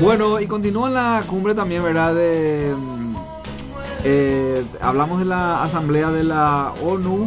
Bueno, y continúa la cumbre también, ¿verdad? Hablamos de la asamblea de la ONU.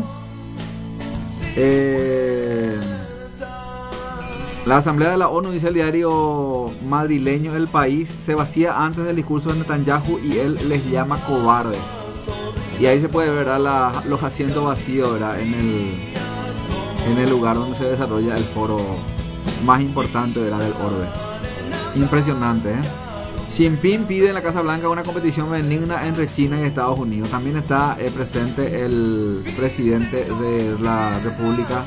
La asamblea de la ONU, dice el diario madrileño El País, se vacía antes del discurso de Netanyahu y él les llama cobarde. Y ahí se puede ver, ¿verdad? Los asientos vacíos, ¿verdad? En el lugar donde se desarrolla el foro más importante, ¿verdad? Del orbe. Impresionante, ¿eh? Xi Jinping pide en la Casa Blanca una competición benigna entre China y Estados Unidos. También está presente el presidente de la República,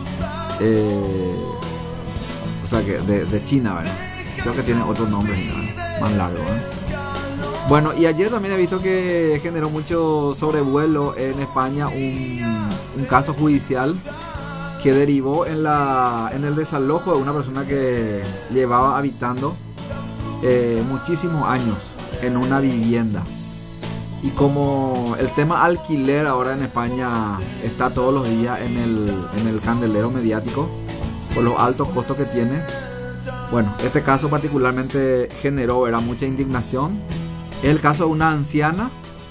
o sea, que de China, ¿verdad? Creo que tiene otros nombres, ¿no? Más largos, ¿eh? Bueno, y ayer también he visto que generó mucho sobrevuelo en España un caso judicial que derivó en el desalojo de una persona que llevaba habitando muchísimos años en una vivienda. Y como el tema alquiler ahora en España está todos los días en el candelero mediático por los altos costos que tiene, bueno, este caso particularmente generó, era mucha indignación. Es el caso de una anciana,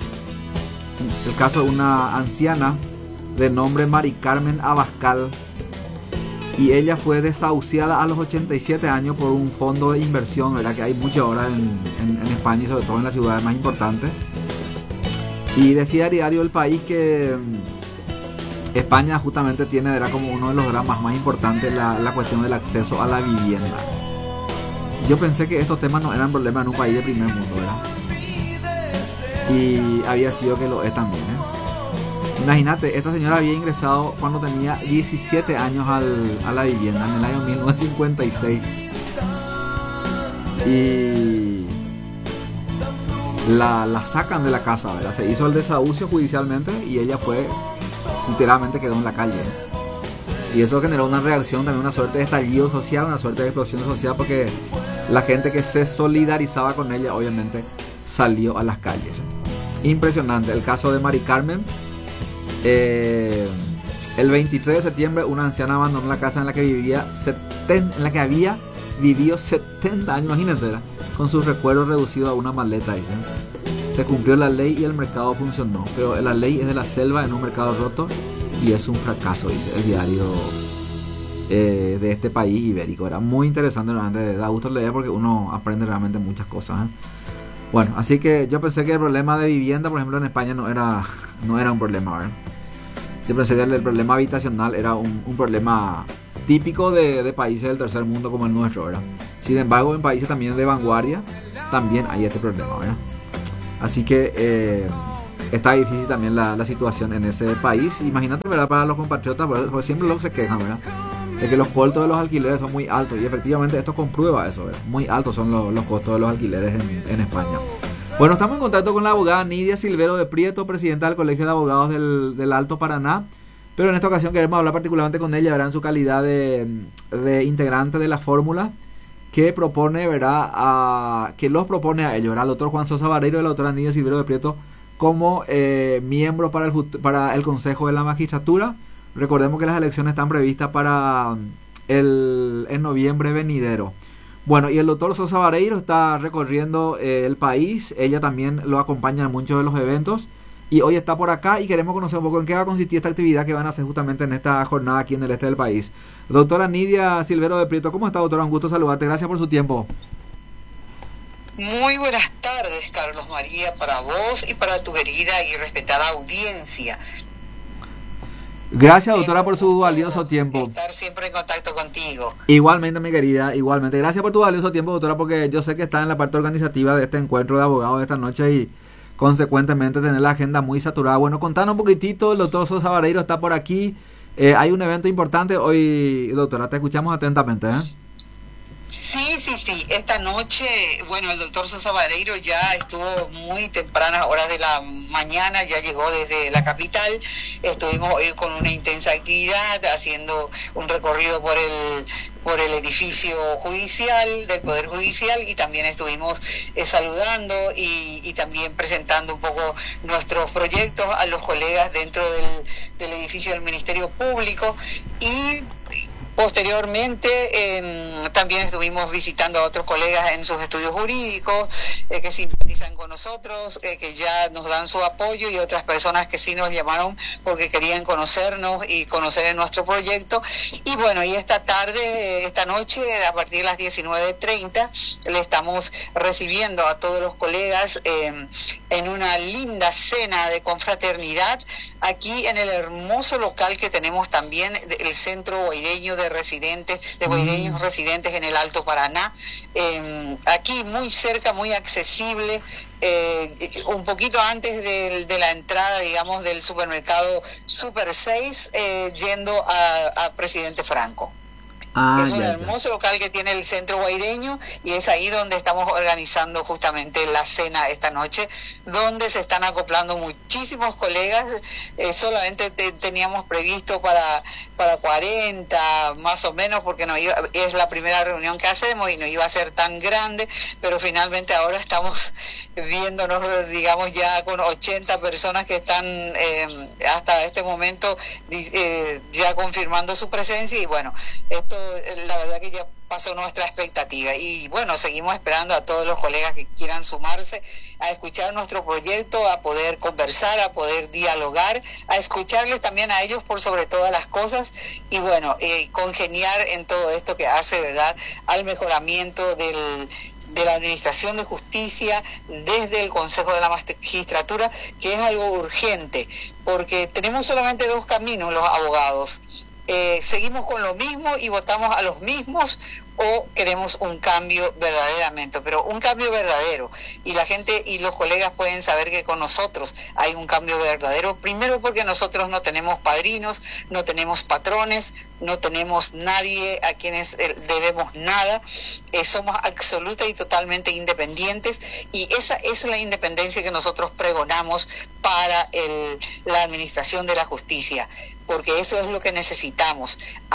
de nombre Mari Carmen Abascal, y ella fue desahuciada a los 87 años por un fondo de inversión, ¿verdad? Que hay mucho ahora en España y sobre todo en las ciudades más importantes. Y decía el diario El País que España justamente tiene, ¿verdad?, como uno de los dramas más importantes la cuestión del acceso a la vivienda. Yo pensé que estos temas no eran problemas en un país de primer mundo, ¿verdad? Y había sido que lo es también, ¿eh? Imagínate, esta señora había ingresado cuando tenía 17 años a la vivienda, en el año 1956. Y la sacan de la casa, ¿verdad? Se hizo el desahucio judicialmente y ella fue, literalmente quedó en la calle. Y eso generó una reacción, también una suerte de estallido social, una suerte de explosión social, porque la gente que se solidarizaba con ella, obviamente, salió a las calles. Impresionante el caso de Mari Carmen. El 23 de septiembre una anciana abandonó la casa en la que había vivido 70 años, imagínense, ¿verdad?, con sus recuerdos reducidos a una maleta, ¿eh? Se cumplió la ley y el mercado funcionó, pero la ley es de la selva en un mercado roto y es un fracaso, dice el diario de este país ibérico. Era muy interesante, realmente da gusto leer porque uno aprende realmente muchas cosas, ¿eh? Bueno, así que yo pensé que el problema de vivienda, por ejemplo, en España no era un problema, ¿verdad? Yo pensé que el problema habitacional era un problema típico de países del tercer mundo como el nuestro, ¿verdad? Sin embargo, en países también de vanguardia también hay este problema, ¿verdad? Así que está difícil también la situación en ese país. Imagínate, ¿verdad?, para los compatriotas, porque siempre luego se quejan, ¿verdad?, de que los costos de los alquileres son muy altos, y efectivamente esto comprueba eso, ¿verdad? Muy altos son los costos de los alquileres en España. Bueno, estamos en contacto con la abogada Nidia Silvero de Prieto, presidenta del Colegio de Abogados del Alto Paraná, pero en esta ocasión queremos hablar particularmente con ella, ¿verdad?, en su calidad de integrante de la fórmula que propone, ¿verdad?, que los propone a ellos, ¿verdad?, el doctor Juan Sosa Vareiro y la doctora Nidia Silvero de Prieto como miembros para el Consejo de la Magistratura. Recordemos que las elecciones están previstas para en noviembre venidero. Bueno, y el doctor Sosa Vareiro está recorriendo el país. Ella también lo acompaña en muchos de los eventos. Y hoy está por acá y queremos conocer un poco en qué va a consistir esta actividad que van a hacer justamente en esta jornada aquí en el este del país. Doctora Nidia Silvero de Prieto, ¿cómo está, doctora? Un gusto saludarte. Gracias por su tiempo. Muy buenas tardes, Carlos María, para vos y para tu querida y respetada audiencia. Gracias, doctora, por su valioso tiempo. Estar siempre en contacto contigo. Igualmente, mi querida, igualmente. Gracias por tu valioso tiempo, doctora, porque yo sé que está en la parte organizativa de este encuentro de abogados de esta noche y consecuentemente tener la agenda muy saturada. Bueno, contanos un poquitito, el doctor Sosa Vareiro está por aquí. Hay un evento importante hoy, doctora, te escuchamos atentamente, ¿eh? Sí. Esta noche, bueno, el doctor Sosa Vareiro ya estuvo muy tempranas horas de la mañana, ya llegó desde la capital. Estuvimos hoy con una intensa actividad, haciendo un recorrido por el edificio judicial, del Poder Judicial, y también estuvimos saludando y también presentando un poco nuestros proyectos a los colegas dentro del edificio del Ministerio Público. Y Posteriormente, también estuvimos visitando a otros colegas en sus estudios jurídicos, que simpatizan con nosotros, que ya nos dan su apoyo, y otras personas que sí nos llamaron porque querían conocernos y conocer nuestro proyecto. Y bueno, y esta tarde, esta noche, a partir de las 19:30, le estamos recibiendo a todos los colegas en una linda cena de confraternidad aquí en el hermoso local que tenemos también, el Centro Guaireño de guaireños residentes en el Alto Paraná, aquí muy cerca, muy accesible, un poquito antes de la entrada, digamos, del supermercado Super 6, yendo a Presidente Franco. Es un hermoso local que tiene el Centro Guaireño, y es ahí donde estamos organizando justamente la cena esta noche, donde se están acoplando muchísimos colegas. Solamente teníamos previsto para 40 más o menos, porque es la primera reunión que hacemos y no iba a ser tan grande, pero finalmente ahora estamos viéndonos, digamos, ya con 80 personas que están hasta este momento ya confirmando su presencia. Y bueno, esto la verdad que ya pasó nuestra expectativa, y bueno, seguimos esperando a todos los colegas que quieran sumarse a escuchar nuestro proyecto, a poder conversar, a poder dialogar, a escucharles también a ellos por sobre todas las cosas, y bueno, congeniar en todo esto que hace, ¿verdad?, al mejoramiento de la Administración de Justicia desde el Consejo de la Magistratura, que es algo urgente, porque tenemos solamente dos caminos los abogados. Seguimos con lo mismo y votamos a los mismos, o queremos un cambio verdaderamente, pero un cambio verdadero, y la gente y los colegas pueden saber que con nosotros hay un cambio verdadero, primero porque nosotros no tenemos padrinos, no tenemos patrones, no tenemos nadie a quienes debemos nada, somos absoluta y totalmente independientes, y esa es la independencia que nosotros pregonamos para la administración de la justicia, porque eso es lo que necesitamos,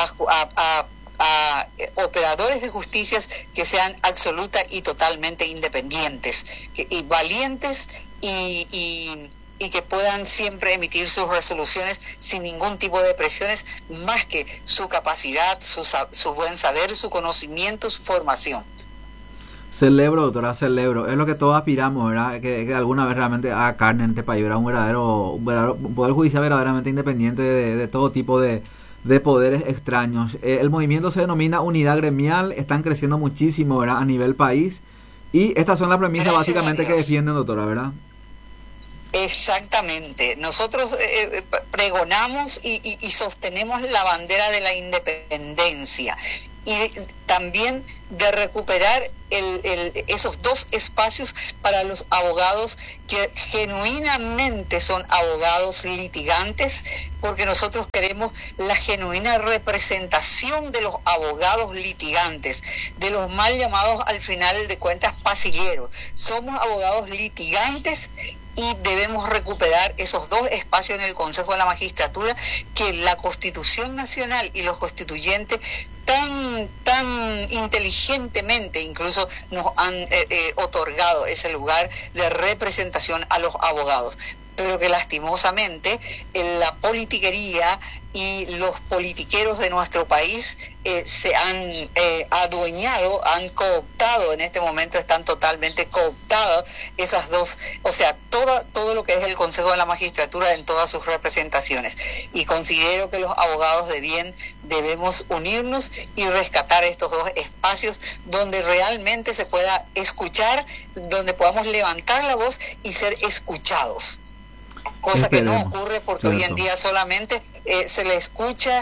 a operadores de justicia que sean absoluta y totalmente independientes, y valientes, y que puedan siempre emitir sus resoluciones sin ningún tipo de presiones, más que su capacidad, su buen saber, su conocimiento, su formación. Celebro, doctora, celebro. Es lo que todos aspiramos, ¿verdad? Que alguna vez realmente haga carne en este país, ¿verdad? Un verdadero poder judicial verdaderamente independiente de todo tipo de poderes extraños. El movimiento se denomina Unidad Gremial, están creciendo muchísimo, ¿verdad?, a nivel país, y estas son las premisas básicamente que defienden, doctora, ¿verdad? Exactamente. Nosotros pregonamos y sostenemos la bandera de la independencia, y también de recuperar esos dos espacios para los abogados que genuinamente son abogados litigantes, porque nosotros queremos la genuina representación de los abogados litigantes, de los mal llamados al final de cuentas pasilleros. Somos abogados litigantes, y debemos recuperar esos dos espacios en el Consejo de la Magistratura que la Constitución Nacional y los constituyentes tan inteligentemente incluso nos han otorgado ese lugar de representación a los abogados, pero que lastimosamente la politiquería y los politiqueros de nuestro país se han adueñado, han cooptado, en este momento están totalmente cooptadas esas dos, o sea, todo lo que es el Consejo de la Magistratura en todas sus representaciones, y considero que los abogados de bien debemos unirnos y rescatar estos dos espacios donde realmente se pueda escuchar, donde podamos levantar la voz y ser escuchados. Cosa que no ocurre, porque hoy en día solamente se le escucha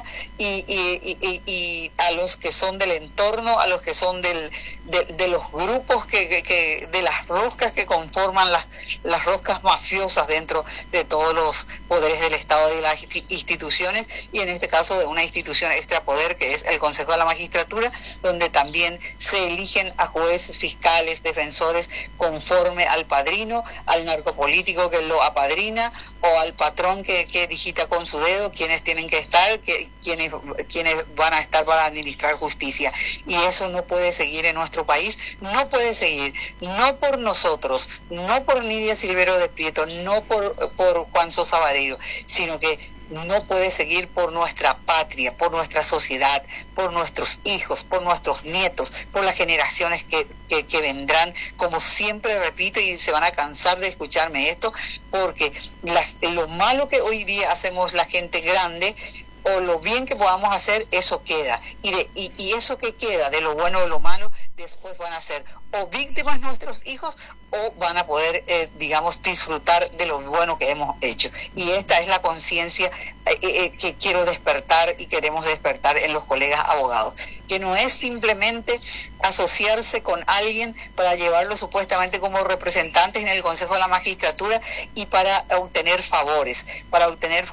y a los que son del entorno, a los que son de los grupos de las roscas que conforman las roscas mafiosas dentro de todos los poderes del Estado y de las instituciones, y en este caso de una institución extrapoder que es el Consejo de la Magistratura, donde también se eligen a jueces, fiscales, defensores conforme al padrino, al narcopolítico que lo apadrina, o al patrón que digita con su dedo quienes tienen que estar, quienes van a estar para administrar justicia. Y eso no puede seguir en nuestro país, no puede seguir, no por nosotros, no por Nidia Silvero de Prieto, no por Juan Sosa Vareiro, sino que no puede seguir por nuestra patria, por nuestra sociedad, por nuestros hijos, por nuestros nietos, por las generaciones que vendrán, como siempre repito, y se van a cansar de escucharme esto, porque lo malo que hoy día hacemos la gente grande, o lo bien que podamos hacer, eso queda. Y eso que queda, de lo bueno o de lo malo, después van a ser o víctimas nuestros hijos, o van a poder, disfrutar de lo bueno que hemos hecho. Y esta es la conciencia que quiero despertar y queremos despertar en los colegas abogados, que no es simplemente asociarse con alguien para llevarlo supuestamente como representantes en el Consejo de la Magistratura y para obtener favores, para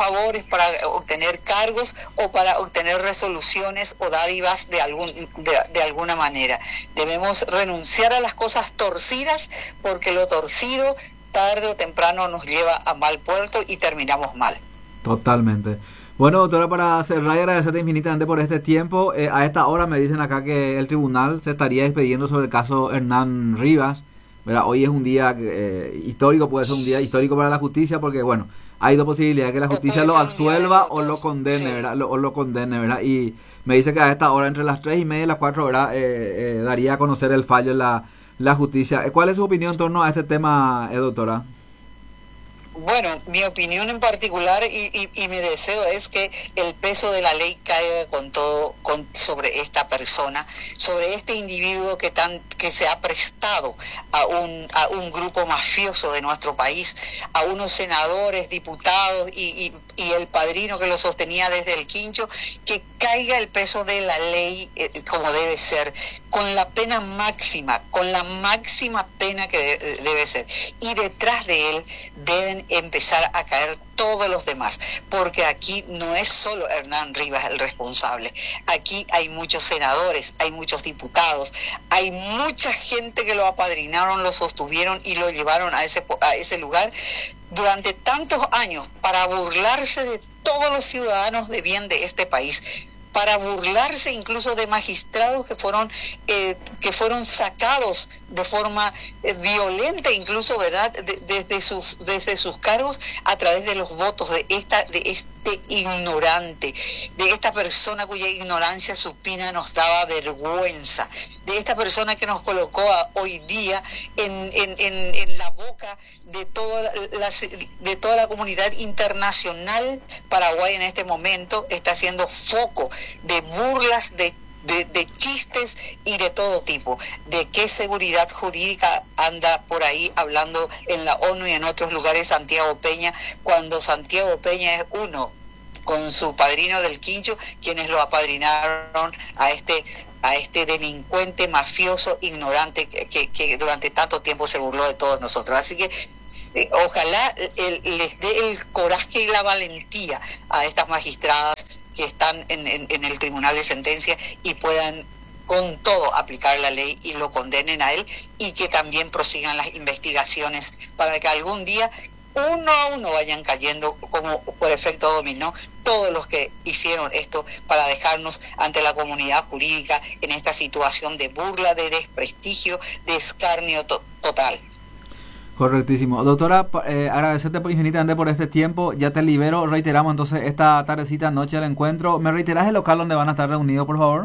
obtener cargos o para obtener resoluciones o dádivas de alguna manera. Debemos renunciar a las cosas torcidas, porque lo torcido tarde o temprano nos lleva a mal puerto y terminamos mal. Totalmente. Bueno, doctora, para cerrar y agradecerte infinitamente por este tiempo. A esta hora me dicen acá que el tribunal se estaría despidiendo sobre el caso Hernán Rivas, ¿verdad? Hoy es un día histórico, puede ser un día histórico para la justicia, porque bueno, hay dos posibilidades: que la justicia lo absuelva o lo condene, sí, ¿verdad? O lo condene, ¿verdad? Y me dice que a esta hora, entre las 3:30 y las 4 horas, daría a conocer el fallo la justicia. ¿Cuál es su opinión en torno a este tema, doctora? Bueno, mi opinión en particular y mi deseo es que el peso de la ley caiga con todo sobre esta persona, sobre este individuo que se ha prestado a un grupo mafioso de nuestro país, a unos senadores, diputados y el padrino que lo sostenía desde el quincho, que caiga el peso de la ley como debe ser, con la pena máxima, con la máxima pena que debe ser. Y detrás de él deben empezar a caer todos los demás, porque aquí no es solo Hernán Rivas el responsable, aquí hay muchos senadores, hay muchos diputados, hay mucha gente que lo apadrinaron, lo sostuvieron y lo llevaron a ese lugar durante tantos años para burlarse de todos los ciudadanos de bien de este país, para burlarse incluso de magistrados que fueron sacados de forma violenta, incluso, ¿verdad?, desde sus cargos a través de los votos de este ignorante, de esta persona cuya ignorancia supina nos daba vergüenza, de esta persona que nos colocó hoy día en la boca de toda la comunidad internacional. Paraguay en este momento está siendo foco de burlas, de chistes y de todo tipo. ¿De qué seguridad jurídica anda por ahí hablando en la ONU y en otros lugares Santiago Peña, cuando Santiago Peña es uno, con su padrino del quincho, quienes lo apadrinaron a este delincuente mafioso ignorante que durante tanto tiempo se burló de todos nosotros? Así que ojalá les dé el coraje y la valentía a estas magistradas que están en el tribunal de sentencia y puedan con todo aplicar la ley y lo condenen a él, y que también prosigan las investigaciones para que algún día uno a uno vayan cayendo como por efecto dominó todos los que hicieron esto para dejarnos ante la comunidad jurídica en esta situación de burla, de desprestigio, de escarnio total. Correctísimo. Doctora, agradecerte infinitamente por este tiempo. Ya te libero. Reiteramos entonces esta tardecita, noche del encuentro. ¿Me reiterás el local donde van a estar reunidos, por favor?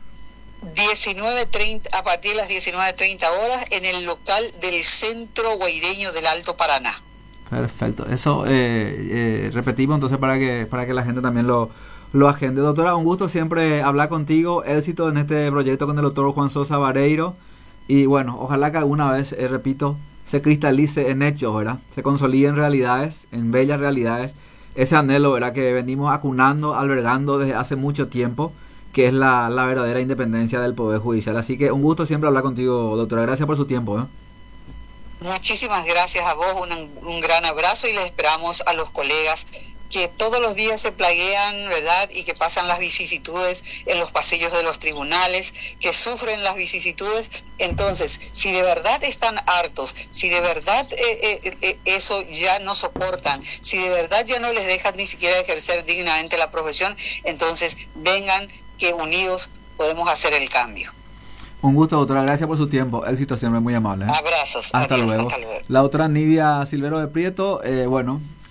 19:30, a partir de las 19:30 horas, en el local del Centro Guaireño del Alto Paraná. Perfecto. Eso repetimos entonces para que la gente también lo agende. Doctora, un gusto siempre hablar contigo. Éxito en este proyecto con el doctor Juan Sosa Vareiro. Y bueno, ojalá que alguna vez, repito, se cristalice en hechos, ¿verdad? Se consolide en realidades, en bellas realidades, ese anhelo, ¿verdad?, que venimos acunando, albergando desde hace mucho tiempo, que es la verdadera independencia del Poder Judicial. Así que un gusto siempre hablar contigo, doctora. Gracias por su tiempo, ¿eh? Muchísimas gracias a vos, un gran abrazo, y les esperamos a los colegas que todos los días se plaguean, ¿verdad?, y que pasan las vicisitudes en los pasillos de los tribunales, que sufren las vicisitudes. Entonces, si de verdad están hartos, si de verdad eso ya no soportan, si de verdad ya no les dejan ni siquiera ejercer dignamente la profesión, entonces vengan, que unidos podemos hacer el cambio. Un gusto, doctora. Gracias por su tiempo. Éxito siempre, muy amable, ¿eh? Abrazos. Hasta luego. La doctora Nidia Silvero de Prieto,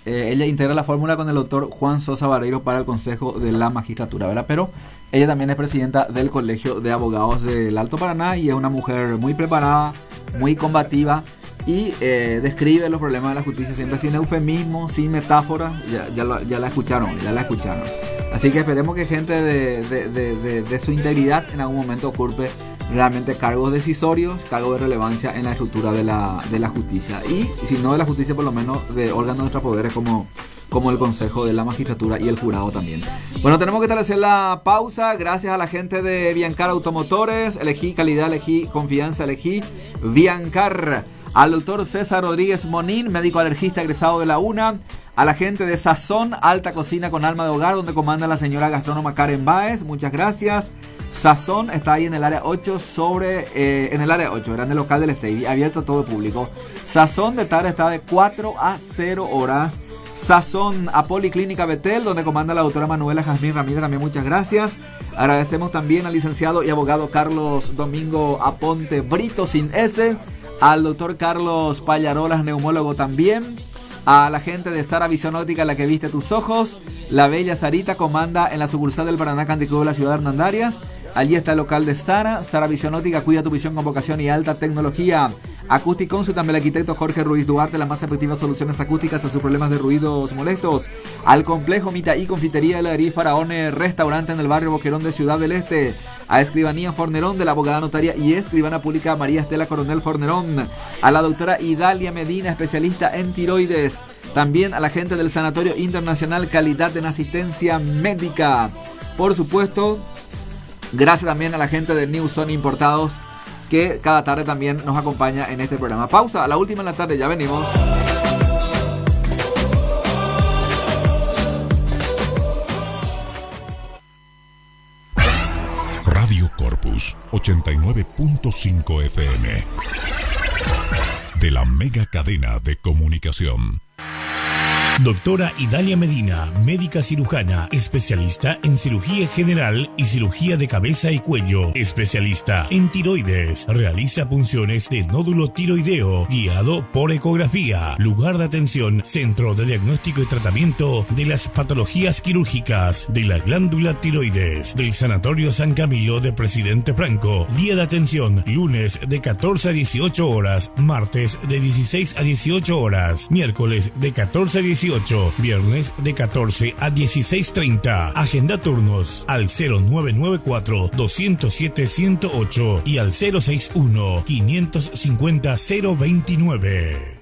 ella integra la fórmula con el doctor Juan Sosa Vareiro para el Consejo de la Magistratura, ¿verdad? Pero ella también es presidenta del Colegio de Abogados del Alto Paraná y es una mujer muy preparada, muy combativa y describe los problemas de la justicia siempre sin eufemismo, sin metáforas. Ya la escucharon. Así que esperemos que gente de su integridad en algún momento ocupe realmente cargos decisorios, cargos de relevancia en la estructura de la justicia. Y si no de la justicia, por lo menos de órganos de extrapoderes como el Consejo de la Magistratura y el jurado también. Bueno, tenemos que establecer la pausa. Gracias a la gente de Biancar Automotores. Elegí calidad, elegí confianza, elegí Biancar. Al doctor César Rodríguez Monín, médico alergista egresado de la UNA. A la gente de Sazón, alta cocina con alma de hogar, donde comanda la señora gastrónoma Karen Báez. Muchas gracias. Sazón está ahí en el área 8 en el área 8, era en el local del Stevie, abierto a todo el público. Sazón de tarde está de 4 a 0 horas. Sazón a Policlínica Betel, donde comanda la doctora Manuela Jazmín Ramírez, también muchas gracias. Agradecemos también al licenciado y abogado Carlos Domingo Aponte Brito sin S, al doctor Carlos Pallarolas, neumólogo también. A la gente de Sara Visión Óptica, la que viste tus ojos. La bella Sarita comanda en la sucursal del Paraná Country Club de la ciudad de Hernandarias. Allí está el local de Sara. Sara Visión Óptica, cuida tu visión con vocación y alta tecnología. Acústicon, su también el arquitecto Jorge Ruiz Duarte, las más efectivas soluciones acústicas a sus problemas de ruidos molestos. Al complejo Mitaí, confitería Heladería Faraone, restaurante en el barrio Boquerón de Ciudad del Este. A Escribanía Fornerón, de la abogada notaria y escribana pública María Estela Coronel Fornerón. A la doctora Idalia Medina, especialista en tiroides. También a la gente del Sanatorio Internacional Calidad en Asistencia Médica. Por supuesto, gracias también a la gente de New Zone Importados, que cada tarde también nos acompaña en este programa. Pausa, a la última en la tarde, ya venimos. Radio Corpus 89.5 FM de la mega cadena de comunicación. Doctora Idalia Medina, médica cirujana, especialista en cirugía general y cirugía de cabeza y cuello, especialista en tiroides, realiza punciones de nódulo tiroideo, guiado por ecografía, lugar de atención, centro de diagnóstico y tratamiento de las patologías quirúrgicas de la glándula tiroides, del Sanatorio San Camilo de Presidente Franco, día de atención, lunes de 14 a 18 horas, martes de 16 a 18 horas, miércoles de 14 a 18, viernes de 14 a 16:30. Agenda turnos al 0994-207-108 y al 061-550-029.